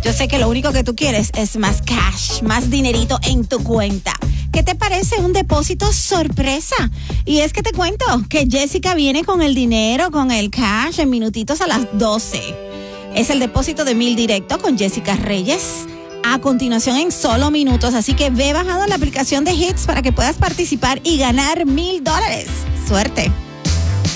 Yo sé que lo único que tú quieres es más cash, más dinerito en tu cuenta. ¿Qué te parece un depósito sorpresa? Y es que te cuento que Jessica viene con el dinero, con el cash en minutitos a las 12. Es el depósito de 1,000 directo con Jessica Reyes. A continuación en solo minutos, así que ve bajando la aplicación de Hits para que puedas participar y ganar $1,000. Suerte.